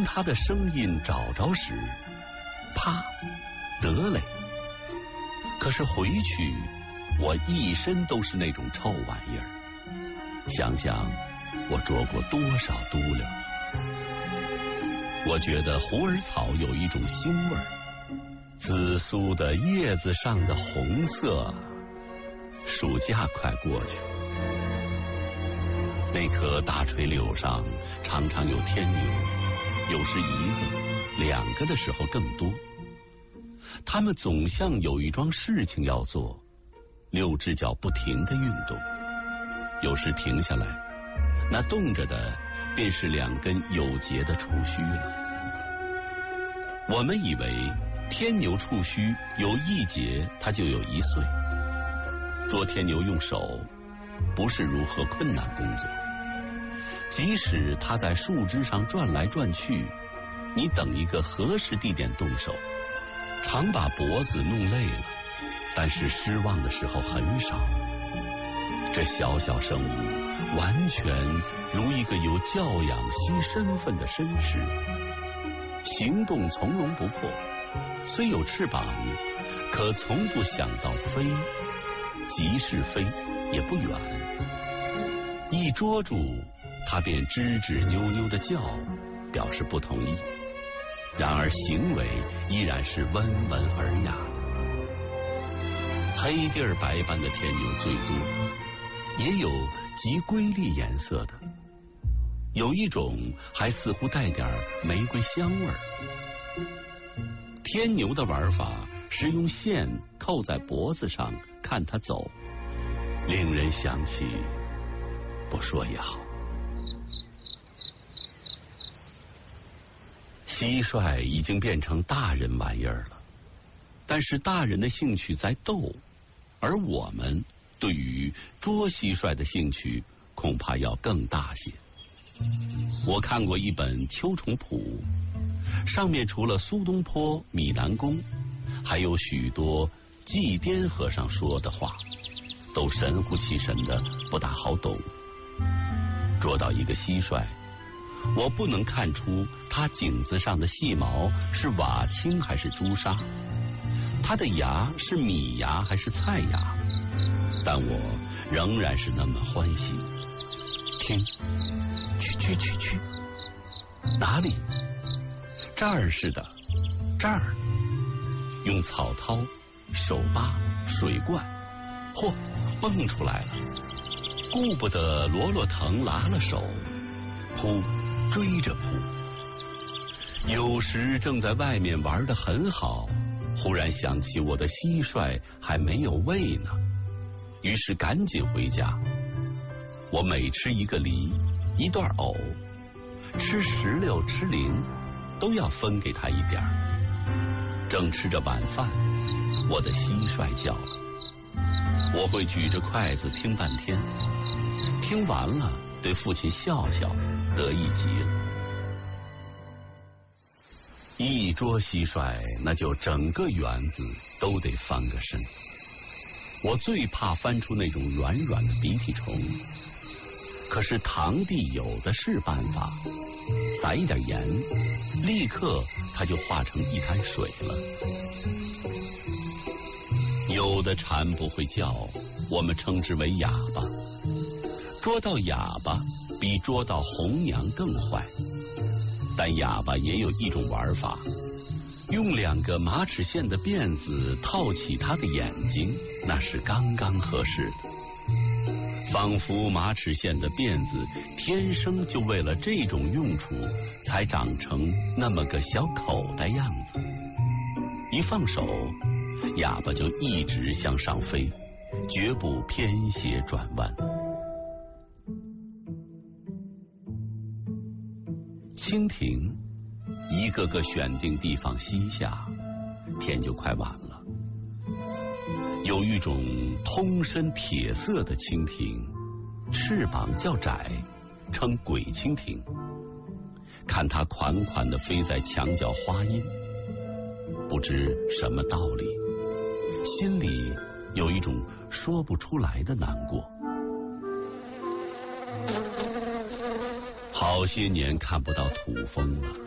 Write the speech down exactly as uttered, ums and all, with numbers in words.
它的声音找着时，啪，得嘞。可是回去，我一身都是那种臭玩意儿。想想我捉过多少嘟溜。我觉得虎耳草有一种腥味儿，紫苏的叶子上的红色。暑假快过去，那棵大垂柳上常常有天牛，有时一个、两个的时候更多。它们总像有一桩事情要做，六只脚不停地运动，有时停下来，那动着的便是两根有节的触须了。我们以为天牛触须有一节，它就有一岁。捉天牛用手不是如何困难工作，即使它在树枝上转来转去，你等一个合适地点动手，常把脖子弄累了，但是失望的时候很少。这小小生物完全如一个有教养惜身份的绅士，行动从容不迫，虽有翅膀，可从不想到飞，即使飞也不远。一捉住它便吱吱扭扭地叫，表示不同意，然而行为依然是温文尔雅的。黑地儿白斑的天牛最多，也有极瑰丽颜色的，有一种还似乎带点玫瑰香味儿。天牛的玩法是用线扣在脖子上看它走，令人想起，不说也好。蟋蟀已经变成大人玩意儿了，但是大人的兴趣在斗，而我们对于捉蟋蟀的兴趣恐怕要更大些。我看过一本《秋虫谱》，上面除了苏东坡、米南公，还有许多祭奠和尚说的话，都神乎其神的，不大好懂。捉到一个蟋蟀，我不能看出它颈子上的细毛是瓦青还是朱砂，它的牙是米牙还是菜牙，但我仍然是那么欢喜。听，去去去去，哪里？这儿是的，这儿。用草绦、手扒、水灌，嚯，蹦出来了。顾不得罗罗腾拉了手，扑，追着扑。有时正在外面玩得很好，忽然想起我的蟋蟀还没有喂呢，于是赶紧回家。我每吃一个梨，一段藕，吃石榴吃菱，都要分给他一点儿。正吃着晚饭，我的蟋蟀叫了，我会举着筷子听半天，听完了对父亲笑笑，得意极了。一捉蟋蟀，那就整个园子都得翻个身。我最怕翻出那种软软的鼻涕虫，可是堂弟有的是办法，撒一点盐，立刻它就化成一滩水了。有的蝉不会叫，我们称之为哑巴。捉到哑巴比捉到红娘更坏，但哑巴也有一种玩法，用两个马齿苋的辫子套起它的眼睛，那是刚刚合适的。仿佛马齿苋的辫子天生就为了这种用处才长成那么个小口袋样子，一放手，哑巴就一直向上飞，绝不偏斜转弯。蜻蜓一个个选定地方栖下，天就快晚了。有一种通身铁色的蜻蜓，翅膀较窄，称鬼蜻蜓。看它款款地飞在墙角花荫，不知什么道理，心里有一种说不出来的难过。好些年看不到土蜂了。